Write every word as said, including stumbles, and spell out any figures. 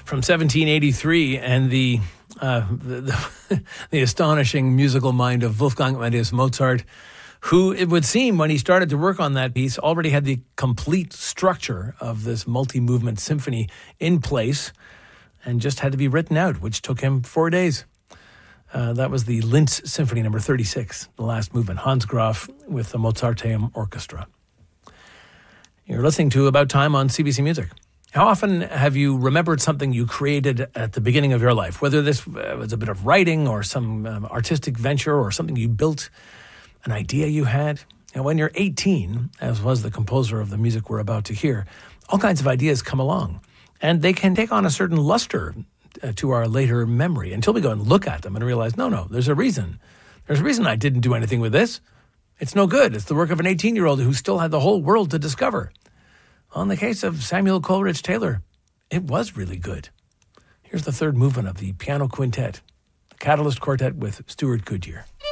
from seventeen eighty-three, and the, uh, the, the, the astonishing musical mind of Wolfgang Amadeus Mozart, who it would seem when he started to work on that piece already had the complete structure of this multi-movement symphony in place and just had to be written out, which took him four days. Uh, that was the Linz Symphony number thirty-six, the last movement, Hans Graf with the Mozarteum Orchestra. You're listening to About Time on C B C Music. How often have you remembered something you created at the beginning of your life, whether this was a bit of writing or some um, artistic venture or something you built, an idea you had? And when you're eighteen, as was the composer of the music we're about to hear, all kinds of ideas come along, and they can take on a certain luster uh, to our later memory until we go and look at them and realize, no, no, there's a reason. There's a reason I didn't do anything with this. It's no good. It's the work of an eighteen-year-old who still had the whole world to discover. Well, in the case of Samuel Coleridge Taylor, it was really good. Here's the third movement of the piano quintet, the Catalyst Quartet with Stuart Goodyear.